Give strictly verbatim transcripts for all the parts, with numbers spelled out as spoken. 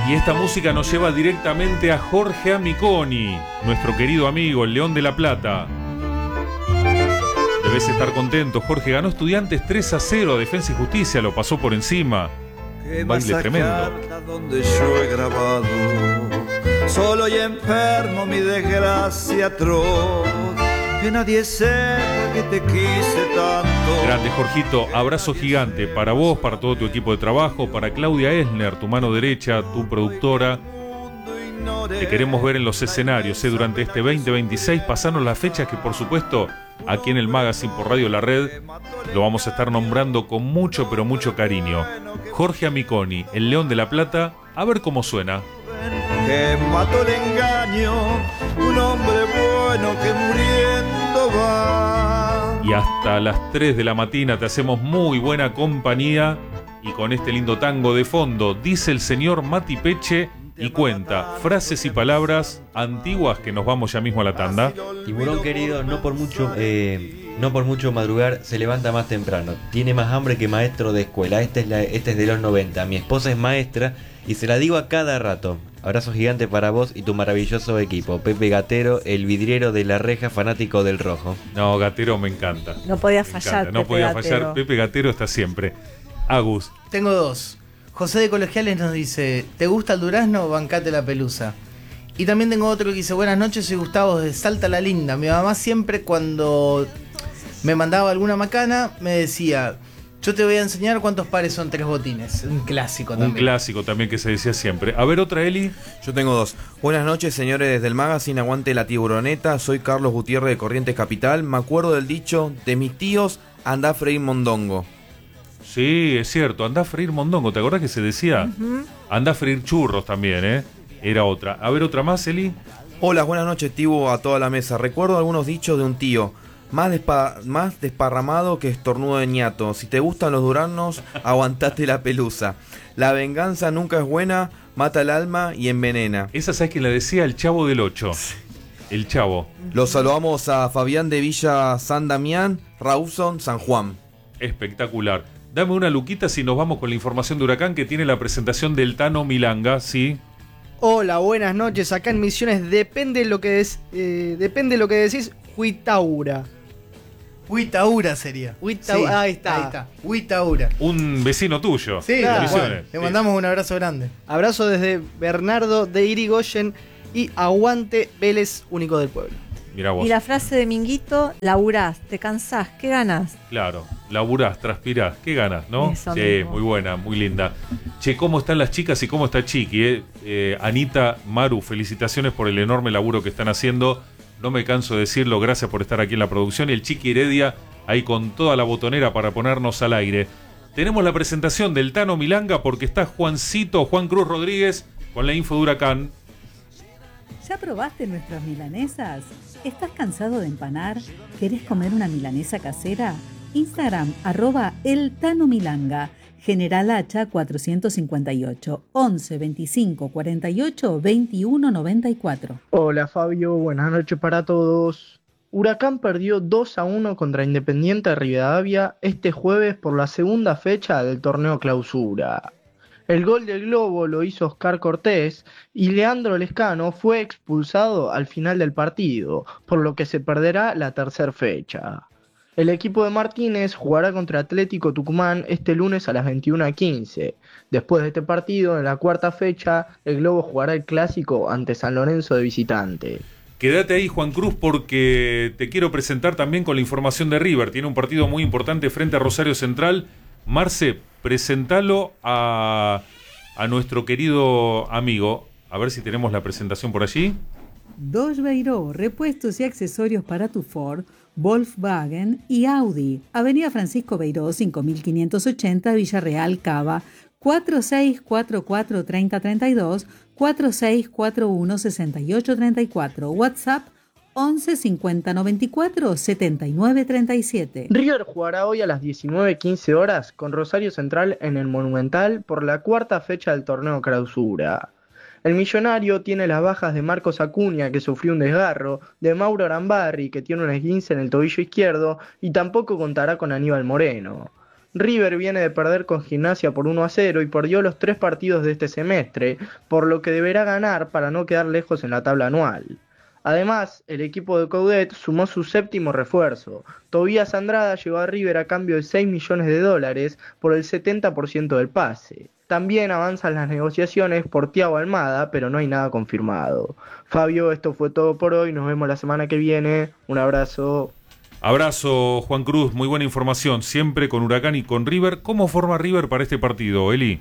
Y esta música nos lleva directamente a Jorge Amiconi, nuestro querido amigo, el León de la Plata. Debes estar contento, Jorge. Ganó Estudiantes tres a cero a Defensa y Justicia, lo pasó por encima. Un baile tremendo. Donde yo he grabado, solo y enfermo mi desgracia atroz, que nadie sepa que te quise tanto. Grande, Jorgito, abrazo gigante para vos, para todo tu equipo de trabajo, para Claudia Esner, tu mano derecha, tu productora. Te queremos ver en los escenarios ¿eh? durante este veinte veintiséis. Pasanos las fechas que, por supuesto, aquí en el Magazine por Radio La Red lo vamos a estar nombrando con mucho, pero mucho cariño. Jorge Amiconi, el León de la Plata, a ver cómo suena. Que mató el engaño, un hombre bueno que muriendo va. Y hasta las tres de la mañana te hacemos muy buena compañía. Y con este lindo tango de fondo, dice el señor Mati Peche y cuenta frases y palabras antiguas que nos vamos ya mismo a la tanda. Tiburón querido, no por mucho eh, no por mucho madrugar se levanta más temprano. Tiene más hambre que maestro de escuela. Este es, la, este es de los noventa. Mi esposa es maestra y se la digo a cada rato. Abrazo gigante para vos y tu maravilloso equipo. Pepe Gatero, el vidriero de la reja, fanático del rojo. No, Gatero me encanta. No podía me fallar. No Pepe podía Gatero. fallar. Pepe Gatero está siempre. Agus. Tengo dos. José de Colegiales nos dice: ¿te gusta el durazno? Bancate la pelusa. Y también tengo otro que dice: buenas noches, soy Gustavo de Salta la Linda. Mi mamá siempre cuando me mandaba alguna macana me decía: yo te voy a enseñar cuántos pares son tres botines. Un clásico también. Un clásico también que se decía siempre. A ver, otra, Eli. Yo tengo dos. Buenas noches, señores del Magazine, aguante la tiburoneta. Soy Carlos Gutiérrez de Corrientes Capital. Me acuerdo del dicho de mis tíos: andá a freír mondongo. Sí, es cierto, andá a freír mondongo. ¿Te acordás que se decía? Uh-huh. Andá a freír churros también, ¿eh? Era otra. A ver, otra más, Eli. Hola, buenas noches, Tibu, a toda la mesa. Recuerdo algunos dichos de un tío: más, despa- más desparramado que estornudo de ñato. Si te gustan los duraznos, aguantate la pelusa. La venganza nunca es buena, mata el alma y envenena. Esa, ¿sabes quién la decía? El Chavo del Ocho. El Chavo. Los saludamos a Fabián de Villa San Damián, Rawson, San Juan. Espectacular. Dame una luquita si nos vamos con la información de Huracán, que tiene la presentación del Tano Milanga, ¿sí? Hola, buenas noches. Acá en Misiones depende lo que des, eh, depende lo que decís, Huitaura. Huitaura sería. Huitaura, sí, ahí está. Ahí está. Huitaura. Un vecino tuyo. Sí, claro. Misiones. Le mandamos un abrazo grande. Abrazo desde Bernardo de Irigoyen y aguante Vélez, único del pueblo. Mirá vos. Y la frase de Minguito: laburás, te cansás, ¿qué ganás? Claro, laburás, transpirás, ¿qué ganas, no? Eso sí, mismo. Muy buena, muy linda. Che, ¿cómo están las chicas y cómo está Chiqui? Eh? Eh, Anita, Maru, felicitaciones por el enorme laburo que están haciendo. No me canso de decirlo, gracias por estar aquí en la producción. Y el Chiqui Heredia, ahí con toda la botonera para ponernos al aire. Tenemos la presentación del Tano Milanga porque está Juancito, Juan Cruz Rodríguez, con la info de Huracán. ¿Ya probaste nuestras milanesas? ¿Estás cansado de empanar? ¿Querés comer una milanesa casera? Instagram, arroba el Tano Milanga. General Hacha cuatrocientos cincuenta y ocho, once, veinticinco, cuarenta y ocho, veintiuno, noventa y cuatro. Hola Fabio, buenas noches para todos. Huracán perdió dos a uno contra Independiente de Rivadavia este jueves por la segunda fecha del torneo Clausura. El gol del Globo lo hizo Oscar Cortés y Leandro Lescano fue expulsado al final del partido, por lo que se perderá la tercera fecha. El equipo de Martínez jugará contra Atlético Tucumán este lunes a las veintiuna quince. Después de este partido, en la cuarta fecha, el Globo jugará el clásico ante San Lorenzo de visitante. Quédate ahí, Juan Cruz, porque te quiero presentar también con la información de River. Tiene un partido muy importante frente a Rosario Central. Marce, presentalo a, a nuestro querido amigo. A ver si tenemos la presentación por allí. Dodge Beiró, repuestos y accesorios para tu Ford, Volkswagen y Audi. Avenida Francisco Beiró, cinco mil quinientos ochenta, Villarreal, Cava, cuatro seis cuatro cuatro, tres cero tres dos, cuatro seis cuatro uno, seis ocho tres cuatro. WhatsApp once cincuenta noventa y cuatro setenta y nueve treinta y siete. River jugará hoy a las diecinueve quince horas con Rosario Central en el Monumental por la cuarta fecha del torneo Clausura. El millonario tiene las bajas de Marcos Acuña, que sufrió un desgarro, de Mauro Arambarri, que tiene un esguince en el tobillo izquierdo, y tampoco contará con Aníbal Moreno. River viene de perder con Gimnasia por uno a cero y perdió los tres partidos de este semestre, por lo que deberá ganar para no quedar lejos en la tabla anual. Además, el equipo de Coudet sumó su séptimo refuerzo. Tobías Andrada llegó a River a cambio de seis millones de dólares por el setenta por ciento del pase. También avanzan las negociaciones por Thiago Almada, pero no hay nada confirmado. Fabio, esto fue todo por hoy. Nos vemos la semana que viene. Un abrazo. Abrazo, Juan Cruz. Muy buena información. Siempre con Huracán y con River. ¿Cómo forma River para este partido, Eli?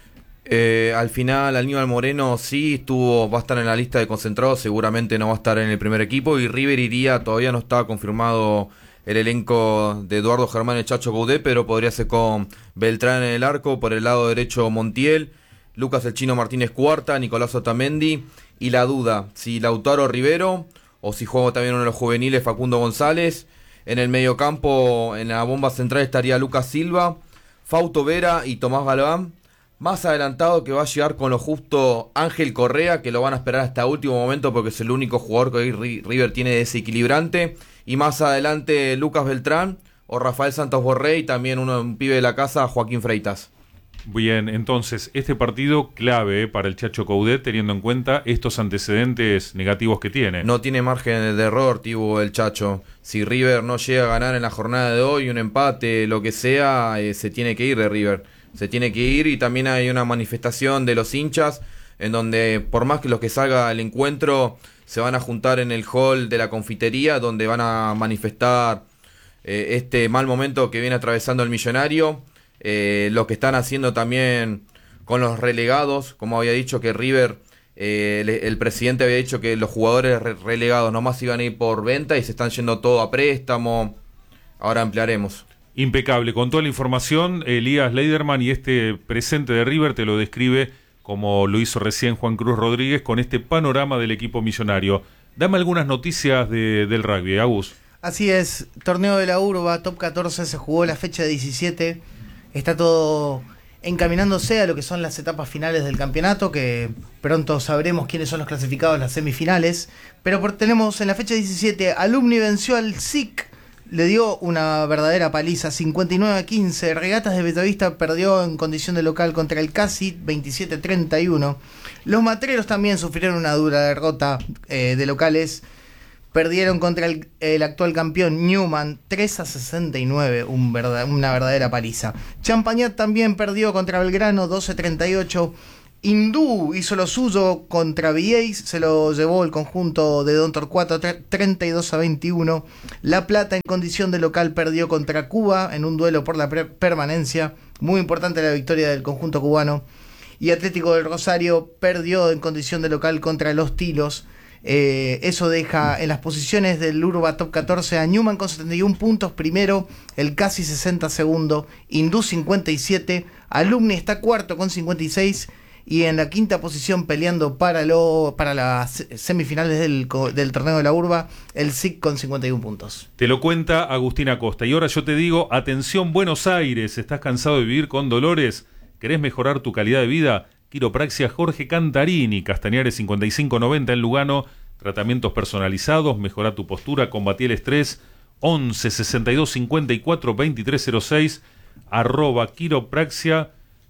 Eh, al final Aníbal Moreno sí estuvo, va a estar en la lista de concentrados, seguramente no va a estar en el primer equipo, y River iría, todavía no está confirmado el elenco de Eduardo Germán, el Chacho Coudet, pero podría ser con Beltrán en el arco, por el lado derecho Montiel, Lucas el Chino Martínez Cuarta, Nicolás Otamendi, y la duda, si Lautaro Rivero, o si juega también uno de los juveniles Facundo González. En el mediocampo, en la bomba central estaría Lucas Silva, Fausto Vera y Tomás Galván. Más adelantado, que va a llegar con lo justo, Ángel Correa, que lo van a esperar hasta último momento porque es el único jugador que hoy River tiene desequilibrante. Y más adelante Lucas Beltrán o Rafael Santos Borré, y también uno, un pibe de la casa, Joaquín Freitas. Bien, entonces, este partido clave eh, para el Chacho Coudet, teniendo en cuenta estos antecedentes negativos que tiene. No tiene margen de error, Tibu, el Chacho. Si River no llega a ganar en la jornada de hoy, un empate, lo que sea, eh, se tiene que ir de River. Se tiene que ir, y también hay una manifestación de los hinchas en donde, por más que los que salga el encuentro, se van a juntar en el hall de la confitería, donde van a manifestar eh, este mal momento que viene atravesando el Millonario, eh, lo que están haciendo también con los relegados, como había dicho que River, eh, el, el presidente había dicho que los jugadores re- relegados nomás iban a ir por venta y se están yendo todo a préstamo. Ahora ampliaremos. Impecable, con toda la información, Elías Leiderman, y este presente de River te lo describe como lo hizo recién Juan Cruz Rodríguez con este panorama del equipo millonario. Dame algunas noticias de, del rugby, Agus. Así es, torneo de la Urba, top catorce, se jugó la fecha diecisiete, está todo encaminándose a lo que son las etapas finales del campeonato, que pronto sabremos quiénes son los clasificados en las semifinales, pero por, tenemos en la fecha diecisiete, Alumni venció al S I C, le dio una verdadera paliza, cincuenta y nueve a quince. Regatas de Bellavista perdió en condición de local contra el Casi, veintisiete a treinta y uno. Los Matreros también sufrieron una dura derrota eh, de locales. Perdieron contra el, el actual campeón Newman, tres a sesenta y nueve, un verdad, una verdadera paliza. Champagnat también perdió contra Belgrano, doce a treinta y ocho. Hindú hizo lo suyo contra V A, se lo llevó el conjunto de Don Torcuato, treinta y dos a veintiuno. La Plata en condición de local perdió contra Cuba en un duelo por la pre- permanencia. Muy importante la victoria del conjunto cubano. Y Atlético del Rosario perdió en condición de local contra Los Tilos. Eh, eso deja en las posiciones del Urba Top catorce a Newman con setenta y uno puntos primero, el Casi sesenta segundo, Hindú cincuenta y siete, Alumni está cuarto con cincuenta y seis, y en la quinta posición peleando para lo para las semifinales del, del torneo de la Urba, el S I C con cincuenta y uno puntos. Te lo cuenta Agustín Acosta. Y ahora yo te digo, atención Buenos Aires, ¿estás cansado de vivir con dolores? ¿Querés mejorar tu calidad de vida? Quiropraxia Jorge Cantarini, Castañares cincuenta y cinco noventa en Lugano, tratamientos personalizados, mejora tu postura, combatí el estrés, once sesenta y dos cincuenta y cuatro veintitrés cero seis, arroba quiropraxia.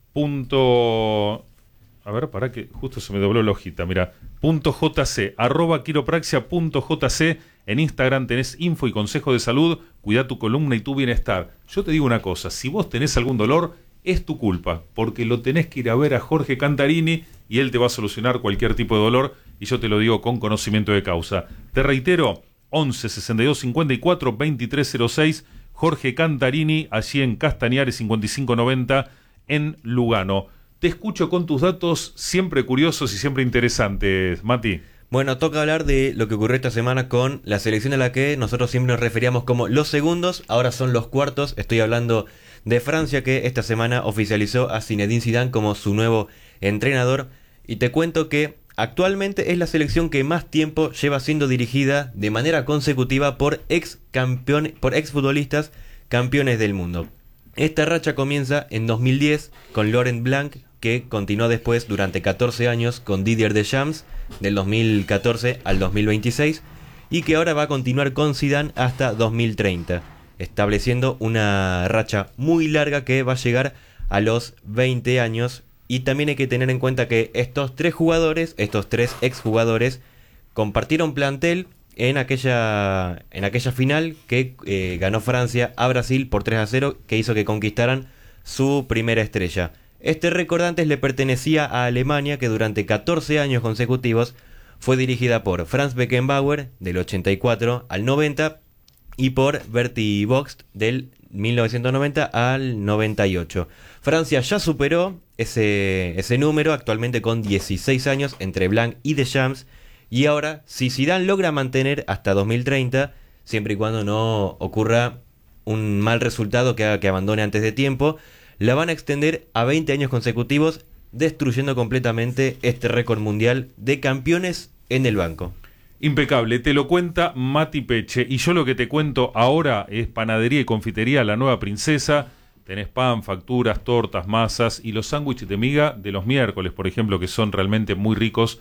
Punto, a ver, para que justo se me dobló la hojita, mira, punto jc, arroba quiropraxia punto jc. En Instagram tenés info y consejo de salud, cuida tu columna y tu bienestar. Yo te digo una cosa, si vos tenés algún dolor, es tu culpa, porque lo tenés que ir a ver a Jorge Cantarini y él te va a solucionar cualquier tipo de dolor, y yo te lo digo con conocimiento de causa. Te reitero, once sesenta y dos cincuenta y cuatro veintitrés cero seis, Jorge Cantarini, allí en Castañares cincuenta y cinco noventa en Lugano. Te escucho con tus datos siempre curiosos y siempre interesantes, Mati. Bueno, toca hablar de lo que ocurrió esta semana con la selección a la que nosotros siempre nos referíamos como los segundos, ahora son los cuartos. Estoy hablando de Francia, que esta semana oficializó a Zinedine Zidane como su nuevo entrenador, y te cuento que actualmente es la selección que más tiempo lleva siendo dirigida de manera consecutiva por ex campeones, por ex futbolistas campeones del mundo. Esta racha comienza en dos mil diez con Laurent Blanc, que continuó después durante catorce años con Didier Deschamps, del dos mil catorce al dos mil veintiséis, y que ahora va a continuar con Zidane hasta dos mil treinta. estableciendo una racha muy larga que va a llegar a los veinte años. Y también hay que tener en cuenta que estos tres jugadores, estos tres exjugadores, compartieron plantel en aquella, en aquella final que eh, ganó Francia a Brasil por tres a cero, que hizo que conquistaran su primera estrella. Este récord antes le pertenecía a Alemania, que durante catorce años consecutivos fue dirigida por Franz Beckenbauer del ochenta y cuatro al noventa y por Bertie Vogts del mil novecientos noventa al noventa y ocho. Francia ya superó ese, ese número, actualmente con dieciséis años entre Blanc y Deschamps. Y ahora, si Zidane logra mantener hasta dos mil treinta, siempre y cuando no ocurra un mal resultado que haga que abandone antes de tiempo, la van a extender a veinte años consecutivos, destruyendo completamente este récord mundial de campeones en el banco. Impecable, te lo cuenta Mati Peche. Y yo lo que te cuento ahora es Panadería y Confitería La Nueva Princesa. Tenés pan, facturas, tortas, masas y los sándwiches de miga de los miércoles, por ejemplo, que son realmente muy ricos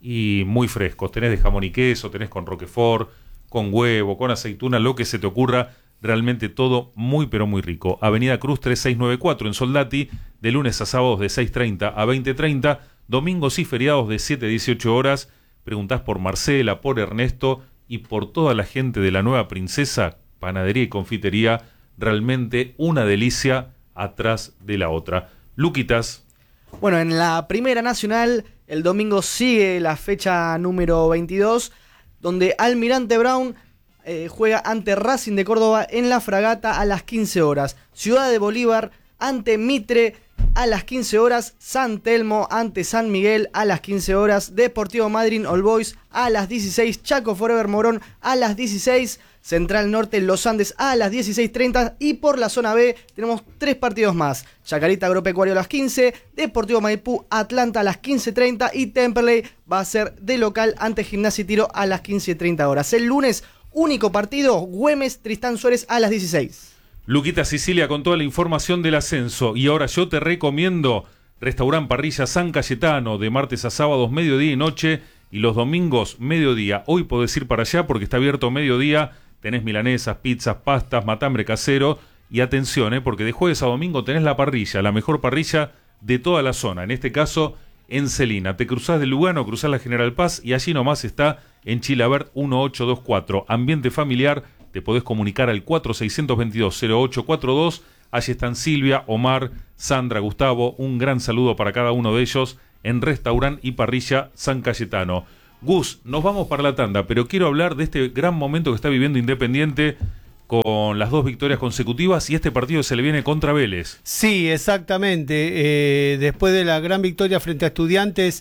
y muy frescos. Tenés de jamón y queso, tenés con roquefort, con huevo, con aceituna, lo que se te ocurra. Realmente todo muy pero muy rico. Avenida Cruz tres seis nueve cuatro en Soldati, de lunes a sábados de seis treinta a veinte treinta, domingos y feriados de siete a dieciocho horas. Preguntás por Marcela, por Ernesto y por toda la gente de La Nueva Princesa. Panadería y Confitería, realmente una delicia atrás de la otra. Luquitas. Bueno, en la Primera Nacional el domingo sigue la fecha número veintidós, donde Almirante Brown eh, juega ante Racing de Córdoba en La Fragata a las quince horas. Ciudad de Bolívar ante Mitre a las quince horas. San Telmo ante San Miguel a las quince horas. Deportivo Madryn All Boys a las dieciséis. Chaco Forever Morón a las dieciséis. Central Norte Los Andes a las dieciséis treinta. Y por la zona B tenemos tres partidos más. Chacarita Agropecuario a las quince. Deportivo Maipú Atlanta a las quince treinta. Y Temperley va a ser de local ante Gimnasia y Tiro a las quince treinta horas. El lunes, único partido, Güemes Tristán Suárez a las dieciséis. Luquita Sicilia con toda la información del ascenso. Y ahora yo te recomiendo Restaurant Parrilla San Cayetano, de martes a sábados, mediodía y noche, y los domingos, mediodía. Hoy podés ir para allá porque está abierto mediodía. Tenés milanesas, pizzas, pastas, matambre casero. Y atención, eh, porque de jueves a domingo tenés la parrilla, la mejor parrilla de toda la zona. En este caso, en Celina. Te cruzás de Lugano, cruzás la General Paz y allí nomás está en Chilavert dieciocho veinticuatro. Ambiente familiar. Te podés comunicar al cuatro seis dos dos cero ocho cuatro dos. Allí están Silvia, Omar, Sandra, Gustavo. Un gran saludo para cada uno de ellos en Restaurant y Parrilla San Cayetano. Gus, nos vamos para la tanda, pero quiero hablar de este gran momento que está viviendo Independiente con las dos victorias consecutivas y este partido se le viene contra Vélez. Sí, exactamente. Eh, después de la gran victoria frente a Estudiantes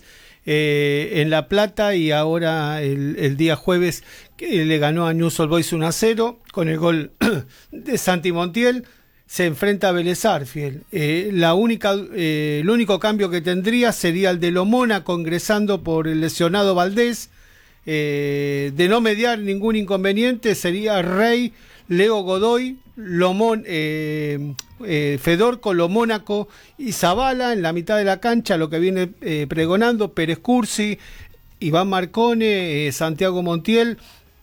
eh, en La Plata y ahora el, el día jueves que le ganó a Newell's Old Boys uno a cero con el gol de Santi Montiel, se enfrenta a Vélez Sarsfield. Eh, la única, eh, el único cambio que tendría sería el de Lo Mónaco ingresando por el lesionado Valdés. Eh, de no mediar ningún inconveniente sería Rey, Leo Godoy, Lomón, eh, eh, Fedorco, Lo Mónaco y Zavala en la mitad de la cancha, lo que viene eh, pregonando Pérez Cursi, Iván Marcone, eh, Santiago Montiel,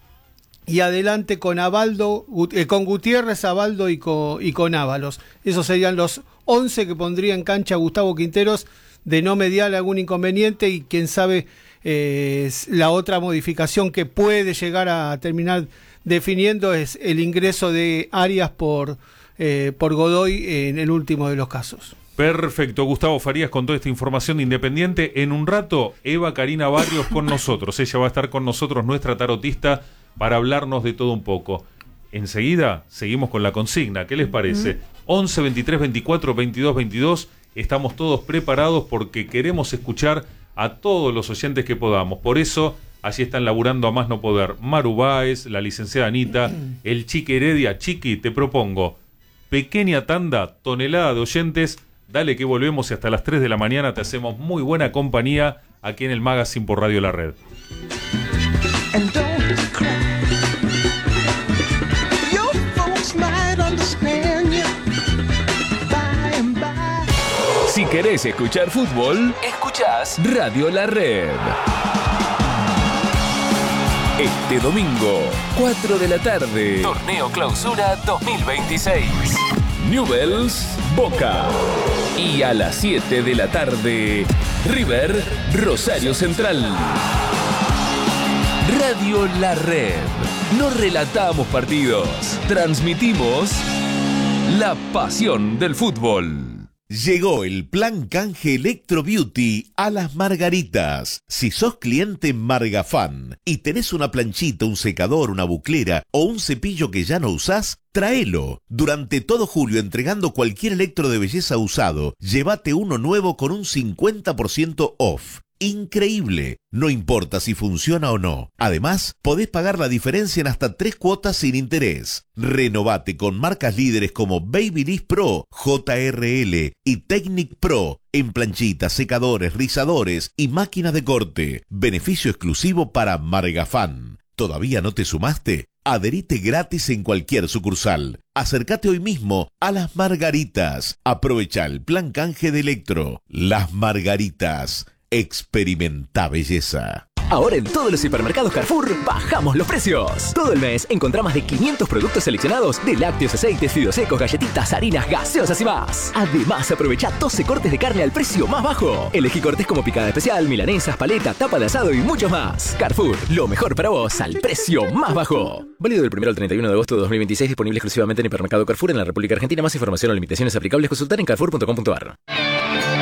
y adelante con Abaldo, eh, con Gutiérrez, Abaldo y con, y con Ábalos. Esos serían los once que pondría en cancha Gustavo Quinteros de no mediar algún inconveniente, y quién sabe eh, la otra modificación que puede llegar a terminar definiendo es el ingreso de Arias por, eh, por Godoy en el último de los casos. Perfecto, Gustavo Farías con toda esta información de Independiente. En un rato, Eva Karina Barrios con nosotros. Ella va a estar con nosotros, nuestra tarotista, para hablarnos de todo un poco. Enseguida seguimos con la consigna. ¿Qué les parece? Uh-huh. once, veintitrés, veinticuatro, veintidós, veintidós. Estamos todos preparados porque queremos escuchar a todos los oyentes que podamos. Por eso, allí están laburando a más no poder Maru Báez, la licenciada Anita, el Chiqui Heredia. Chiqui, te propongo pequeña tanda, tonelada de oyentes. Dale que volvemos y hasta las tres de la mañana te hacemos muy buena compañía aquí en el Magazine por Radio La Red. Si querés escuchar fútbol, escuchás Radio La Red. Este domingo, cuatro de la tarde. Torneo Clausura dos mil veintiséis. Newell's Boca. Y a las siete de la tarde, River Rosario Central. Radio La Red. No relatamos partidos, transmitimos la pasión del fútbol. Llegó el plan canje Electro Beauty a Las Margaritas. Si sos cliente Margafan y tenés una planchita, un secador, una buclera o un cepillo que ya no usás, tráelo. Durante todo julio, entregando cualquier electro de belleza usado, llévate uno nuevo con un cincuenta por ciento off. Increíble, no importa si funciona o no. Además, podés pagar la diferencia en hasta tres cuotas sin interés. Renovate con marcas líderes como Babyliss Pro, J R L y Technic Pro en planchitas, secadores, rizadores y máquinas de corte. Beneficio exclusivo para Margafan. ¿Todavía no te sumaste? Adherite gratis en cualquier sucursal. Acércate hoy mismo a Las Margaritas. Aprovecha el plan canje de Electro. Las Margaritas. Experimenta belleza. Ahora en todos los hipermercados Carrefour bajamos los precios. Todo el mes encontrá más de quinientos productos seleccionados de lácteos, aceites, fideos secos, galletitas, harinas, gaseosas y más. Además, aprovecha doce cortes de carne al precio más bajo. Elegí cortes como picada especial, milanesas, paleta, tapa de asado y muchos más. Carrefour, lo mejor para vos al precio más bajo. Válido del primero al treinta y uno de agosto de dos mil veintiséis, disponible exclusivamente en hipermercado Carrefour en la República Argentina. Más información o limitaciones aplicables consultar en carrefour punto com punto ar.